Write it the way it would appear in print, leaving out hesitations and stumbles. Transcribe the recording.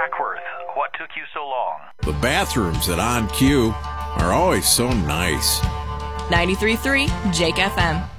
Hackworth. What took you so long? The bathrooms at On Q are always so nice. 93.3 Jake FM.